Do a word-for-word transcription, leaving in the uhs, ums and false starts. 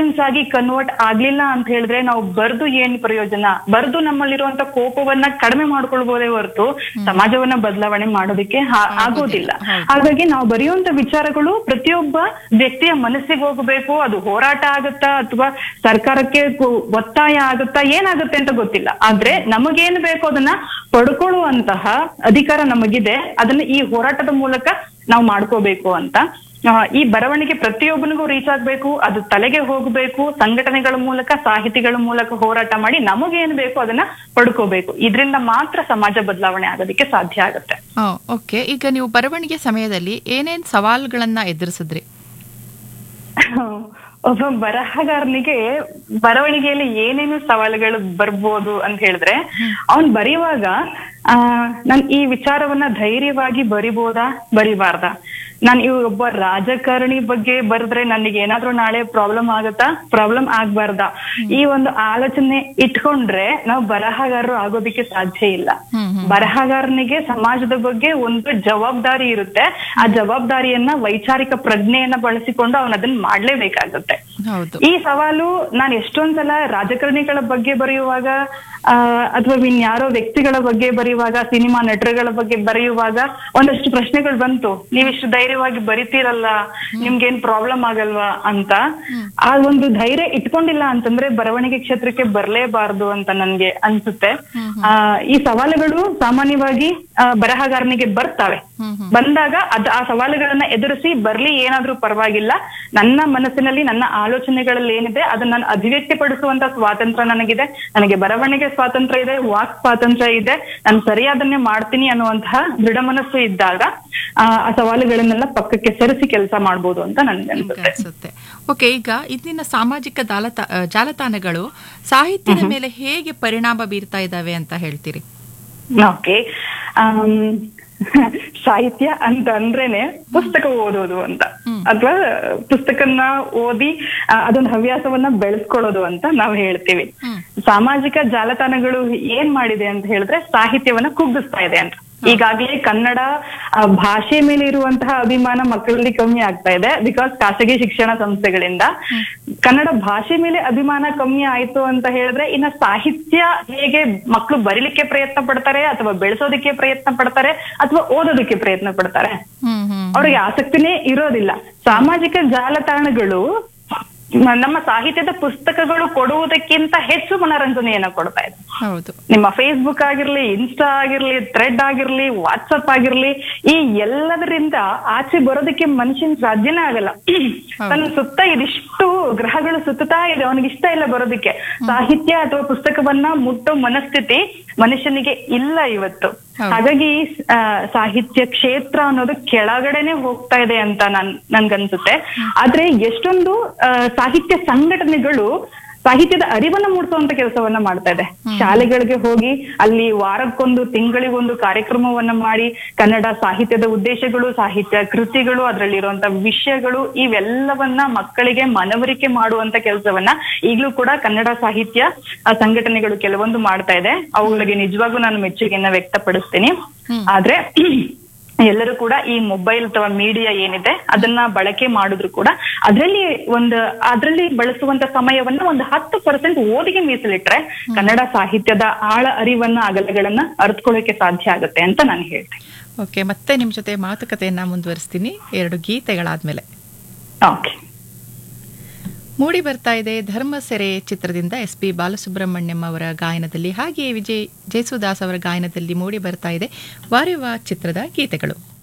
Emotions ಆಗಿ convert ಆಗ್ಲಿಲ್ಲ ಅಂತ ಹೇಳಿದ್ರೆ ನಾವು ಬರ್ದು ಏನ್ ಪ್ರಯೋಜನ? ಬರ್ದು ನಮ್ಮಲ್ಲಿರುವಂತ ಕೋಪವನ್ನ ಕಡಿಮೆ ಮಾಡ್ಕೊಳ್ಬಹುದೇ ಹೊರತು ಸಮಾಜವನ್ನ ಬದಲಾವಣೆ ಮಾಡೋದಕ್ಕೆ ಆಗೋದಿಲ್ಲ. ಹಾಗಾಗಿ ನಾವು ಬರೆಯುವಂತ ವಿಚಾರಗಳು ಪ್ರತಿಯೊಬ್ಬ ವ್ಯಕ್ತಿಯ ಮನಸ್ಸಿಗೆ ಹೋಗಬೇಕು. ಅದು ಹೋರಾಟ ಆಗುತ್ತಾ ಅಥವಾ ಸರ್ಕಾರಕ್ಕೆ ಒತ್ತಾಯ ಆಗುತ್ತಾ ಏನಾಗುತ್ತೆ ಅಂತ ಗೊತ್ತಿಲ್ಲ. ಆದ್ರೆ ನಮಗೇನು ಬೇಕು ಅದನ್ನ ಪಡ್ಕೊಳ್ಳುವಂತಹ ಅಧಿಕಾರ ನಮಗಿದೆ. ಅದನ್ನ ಈ ಹೋರಾಟದ ಮೂಲಕ ನಾವು ಮಾಡ್ಕೋಬೇಕು ಅಂತ. ಈ ಬರವಣಿಗೆ ಪ್ರತಿಯೊಬ್ಬನಿಗೂ ರೀಚ್ ಆಗ್ಬೇಕು, ಅದು ತಲೆಗೆ ಹೋಗ್ಬೇಕು. ಸಂಘಟನೆಗಳ ಮೂಲಕ, ಸಾಹಿತಿಗಳ ಮೂಲಕ ಹೋರಾಟ ಮಾಡಿ ನಮಗೇನು ಬೇಕು ಅದನ್ನ ಪಡ್ಕೋಬೇಕು. ಇದರಿಂದ ಮಾತ್ರ ಸಮಾಜ ಬದಲಾವಣೆ ಆಗೋದಕ್ಕೆ ಸಾಧ್ಯ ಆಗುತ್ತೆ. ಓಕೆ, ಈಗ ನೀವು ಬರವಣಿಗೆ ಸಮಯದಲ್ಲಿ ಏನೇನ್ ಸವಾಲುಗಳನ್ನ ಎದುರಿಸಿದ್ರಿ? ಒಬ್ಬ ಬರಹಗಾರನಿಗೆ ಬರವಣಿಗೆಯಲ್ಲಿ ಏನೇನು ಸವಾಲುಗಳು ಬರ್ಬೋದು ಅಂತ ಹೇಳಿದ್ರೆ, ಅವನ್ ಬರೆಯುವಾಗ ಆ ನಾನ್ ಈ ವಿಚಾರವನ್ನ ಧೈರ್ಯವಾಗಿ ಬರಿಬೋದಾ ಬರಿಬಾರ್ದಾ? ನಾನ್ ಈ ಒಬ್ಬ ರಾಜಕಾರಣಿ ಬಗ್ಗೆ ಬರೆದ್ರೆ ನನಗೆ ಏನಾದ್ರೂ ನಾಳೆ ಪ್ರಾಬ್ಲಮ್ ಆಗತ್ತಾ, ಪ್ರಾಬ್ಲಮ್ ಆಗ್ಬಾರ್ದಾ? ಈ ಒಂದು ಆಲೋಚನೆ ಇಟ್ಕೊಂಡ್ರೆ ನಾವು ಬರಹಗಾರರು ಆಗೋದಿಕ್ಕೆ ಸಾಧ್ಯ ಇಲ್ಲ. ಬರಹಗಾರನಿಗೆ ಸಮಾಜದ ಬಗ್ಗೆ ಒಂದು ಜವಾಬ್ದಾರಿ ಇರುತ್ತೆ. ಆ ಜವಾಬ್ದಾರಿಯನ್ನ ವೈಚಾರಿಕ ಪ್ರಜ್ಞೆಯನ್ನ ಬಳಸಿಕೊಂಡು ಅವನ್ ಅದನ್ನ ಮಾಡ್ಲೇಬೇಕಾಗುತ್ತೆ. ಈ ಸವಾಲು ನಾನು ಎಷ್ಟೊಂದ್ಸಲ ರಾಜಕಾರಣಿಗಳ ಬಗ್ಗೆ ಬರೆಯುವಾಗ ಅಹ್ ಅಥವಾ ಇನ್ಯಾರೋ ವ್ಯಕ್ತಿಗಳ ಬಗ್ಗೆ ಬರೆಯುವಾಗ, ಸಿನಿಮಾ ನಟರುಗಳ ಬಗ್ಗೆ ಬರೆಯುವಾಗ ಒಂದಷ್ಟು ಪ್ರಶ್ನೆಗಳು ಬಂತು. ನೀವಿಷ್ಟು ಧೈರ್ಯವಾಗಿ ಬರಿತೀರಲ್ಲ, ನಿಮ್ಗೇನ್ ಪ್ರಾಬ್ಲಮ್ ಆಗಲ್ವಾ ಅಂತ. ಆ ಒಂದು ಧೈರ್ಯ ಇಟ್ಕೊಂಡಿಲ್ಲ ಅಂತಂದ್ರೆ ಬರವಣಿಗೆ ಕ್ಷೇತ್ರಕ್ಕೆ ಬರ್ಲೇಬಾರ್ದು ಅಂತ ನನ್ಗೆ ಅನ್ಸುತ್ತೆ. ಆ ಈ ಸವಾಲುಗಳು ಸಾಮಾನ್ಯವಾಗಿ ಬರಹಗಾರನಿಗೆ ಬರ್ತಾವೆ. ಬಂದಾಗ ಅದ್ ಆ ಸವಾಲುಗಳನ್ನ ಎದುರಿಸಿ ಬರ್ಲಿ, ಏನಾದ್ರೂ ಪರವಾಗಿಲ್ಲ, ನನ್ನ ಮನಸ್ಸಿನಲ್ಲಿ ನನ್ನ ಆಲೋಚನೆಗಳಲ್ಲಿ ಏನಿದೆ ಅದನ್ನ ನಾನು ಅಭಿವ್ಯಕ್ತಿ ಪಡಿಸುವಂತ ಸ್ವಾತಂತ್ರ್ಯ ನನಗಿದೆ, ನನಗೆ ಬರವಣಿಗೆ ಸ್ವಾತಂತ್ರ್ಯ ಇದೆ, ವಾಕ್ ಸ್ವಾತಂತ್ರ್ಯ ಇದೆ, ನಾನು ಸರಿಯಾದನ್ನೇ ಮಾಡ್ತೀನಿ ಅನ್ನುವಂತಹ ದೃಢ ಮನಸ್ಸು ಇದ್ದಾಗ ಆ ಸವಾಲುಗಳನ್ನೆಲ್ಲ ಪಕ್ಕಕ್ಕೆ ಸರಿಸಿ ಕೆಲಸ ಮಾಡ್ಬೋದು ಅಂತ ನನ್ಗೆ ಅನ್ಸುತ್ತೆ. ಓಕೆ, ಈಗ ಇಂದಿನ ಸಾಮಾಜಿಕ ಜಾಲತಾ ಜಾಲತಾಣಗಳು ಸಾಹಿತ್ಯದ ಮೇಲೆ ಹೇಗೆ ಪರಿಣಾಮ ಬೀರ್ತಾ ಇದ್ದಾವೆ ಅಂತ ಹೇಳ್ತೀರಿ? ಓಕೆ, ಸಾಹಿತ್ಯ ಅಂತ ಅಂದ್ರೇನೆ ಪುಸ್ತಕ ಓದೋದು ಅಂತ, ಅಥವಾ ಪುಸ್ತಕನ ಓದಿ ಅದೊಂದು ಹವ್ಯಾಸವನ್ನ ಬೆಳೆಸ್ಕೊಳ್ಳೋದು ಅಂತ ನಾವು ಹೇಳ್ತೀವಿ. ಸಾಮಾಜಿಕ ಜಾಲತಾಣಗಳು ಏನ್ ಮಾಡಿದೆ ಅಂತ ಹೇಳಿದ್ರೆ ಸಾಹಿತ್ಯವನ್ನ ಕುಗ್ಗಿಸ್ತಾ ಇದೆ ಅಂತ. ಈಗಾಗಲೇ ಕನ್ನಡ ಭಾಷೆ ಮೇಲೆ ಇರುವಂತಹ ಅಭಿಮಾನ ಮಕ್ಕಳಲ್ಲಿ ಕಮ್ಮಿ ಆಗ್ತಾ ಇದೆ, ಬಿಕಾಸ್ ಖಾಸಗಿ ಶಿಕ್ಷಣ ಸಂಸ್ಥೆಗಳಿಂದ. ಕನ್ನಡ ಭಾಷೆ ಮೇಲೆ ಅಭಿಮಾನ ಕಮ್ಮಿ ಆಯ್ತು ಅಂತ ಹೇಳಿದ್ರೆ ಇನ್ನ ಸಾಹಿತ್ಯ ಹೇಗೆ ಮಕ್ಕಳು ಬರೀಲಿಕ್ಕೆ ಪ್ರಯತ್ನ ಪಡ್ತಾರೆ, ಅಥವಾ ಬೆಳೆಸೋದಕ್ಕೆ ಪ್ರಯತ್ನ ಪಡ್ತಾರೆ, ಅಥವಾ ಓದೋದಕ್ಕೆ ಪ್ರಯತ್ನ ಪಡ್ತಾರೆ? ಅವ್ರಿಗೆ ಆಸಕ್ತಿನೇ ಇರೋದಿಲ್ಲ. ಸಾಮಾಜಿಕ ಜಾಲತಾಣಗಳು ನಮ್ಮ ಸಾಹಿತ್ಯದ ಪುಸ್ತಕಗಳು ಕೊಡುವುದಕ್ಕಿಂತ ಹೆಚ್ಚು ಮನರಂಜನೆಯನ್ನ ಕೊಡ್ತಾ ಇದೆ. ನಿಮ್ಮ ಫೇಸ್ಬುಕ್ ಆಗಿರ್ಲಿ, ಇನ್ಸ್ಟಾ ಆಗಿರ್ಲಿ, ಥ್ರೆಡ್ ಆಗಿರ್ಲಿ, ವಾಟ್ಸಪ್ ಆಗಿರ್ಲಿ, ಈ ಎಲ್ಲದರಿಂದ ಆಚೆ ಬರೋದಕ್ಕೆ ಮನುಷ್ಯನ್ ಸಾಧ್ಯನೇ ಆಗಲ್ಲ. ತನ್ನ ಸುತ್ತ ಇದಿಷ್ಟು ಗ್ರಹಗಳು ಸುತ್ತಾ ಇದೆ, ಅವನಿಗೆ ಇಷ್ಟ ಇಲ್ಲ ಬರೋದಕ್ಕೆ. ಸಾಹಿತ್ಯ ಅಥವಾ ಪುಸ್ತಕವನ್ನ ಮುಟ್ಟೋ ಮನಸ್ಥಿತಿ ಮನುಷ್ಯನಿಗೆ ಇಲ್ಲ ಇವತ್ತು. ಹಾಗಾಗಿ ಸಾಹಿತ್ಯ ಕ್ಷೇತ್ರ ಅನ್ನೋದು ಕೆಳಗಡೆನೆ ಹೋಗ್ತಾ ಇದೆ ಅಂತ ನನ್ ನನ್ಗನ್ಸುತ್ತೆ. ಆದ್ರೆ ಎಷ್ಟೊಂದು ಸಾಹಿತ್ಯ ಸಂಘಟನೆಗಳು ಸಾಹಿತ್ಯದ ಅರಿವನ್ನ ಮೂಡಿಸುವಂತ ಕೆಲಸವನ್ನ ಮಾಡ್ತಾ ಇದೆ. ಶಾಲೆಗಳಿಗೆ ಹೋಗಿ ಅಲ್ಲಿ ವಾರಕ್ಕೊಂದು, ತಿಂಗಳಿಗೊಂದು ಕಾರ್ಯಕ್ರಮವನ್ನ ಮಾಡಿ ಕನ್ನಡ ಸಾಹಿತ್ಯದ ಉದ್ದೇಶಗಳು, ಸಾಹಿತ್ಯ ಕೃತಿಗಳು, ಅದರಲ್ಲಿರುವಂತ ವಿಷಯಗಳು, ಇವೆಲ್ಲವನ್ನ ಮಕ್ಕಳಿಗೆ ಮನವರಿಕೆ ಮಾಡುವಂತ ಕೆಲಸವನ್ನ ಈಗಲೂ ಕೂಡ ಕನ್ನಡ ಸಾಹಿತ್ಯ ಸಂಘಟನೆಗಳು ಕೆಲವೊಂದು ಮಾಡ್ತಾ ಇದೆ. ಅವುಗಳಿಗೆ ನಿಜವಾಗೂ ನಾನು ಮೆಚ್ಚುಗೆಯನ್ನ ವ್ಯಕ್ತಪಡಿಸ್ತೀನಿ. ಆದ್ರೆ ಎಲ್ಲರೂ ಕೂಡ ಈ ಮೊಬೈಲ್ ಅಥವಾ ಮೀಡಿಯಾ ಏನಿದೆ ಅದನ್ನ ಬಳಕೆ ಮಾಡಿದ್ರು ಕೂಡ ಅದ್ರಲ್ಲಿ ಒಂದು ಅದ್ರಲ್ಲಿ ಬಳಸುವಂತ ಸಮಯವನ್ನ ಒಂದು ಹತ್ತು ಪರ್ಸೆಂಟ್ ಓದಿಗೆ ಮೀಸಲಿಟ್ರೆ ಕನ್ನಡ ಸಾಹಿತ್ಯದ ಆಳ ಅರಿವನ್ನ, ಅಗಲಗಳನ್ನ ಅರ್ಥಕೊಳ್ಳೋಕೆ ಸಾಧ್ಯ ಆಗುತ್ತೆ ಅಂತ ನಾನು ಹೇಳ್ತೀನಿ. ಓಕೆ, ಮತ್ತೆ ನಿಮ್ ಜೊತೆ ಮಾತುಕತೆಯನ್ನ ಮುಂದುವರಿಸ್ತೀನಿ ಎರಡು ಗೀತೆಗಳಾದ್ಮೇಲೆ. ಓಕೆ, ಮೂಡಿ ಬರ್ತಾ ಇದೆ ಧರ್ಮಸೆರೆ ಚಿತ್ರದಿಂದ ಎಸ್ ಪಿ ಬಾಲಸುಬ್ರಹ್ಮಣ್ಯಂ ಅವರ ಗಾಯನದಲ್ಲಿ, ಹಾಗೆಯೇ ವಿಜಯ್ ಜೇಸುದಾಸ್ ಅವರ ಗಾಯನದಲ್ಲಿ ಮೂಡಿ ಬರ್ತಾ ಇದೆ ವಾರೆವಾ ಚಿತ್ರದ ಗೀತೆಗಳು.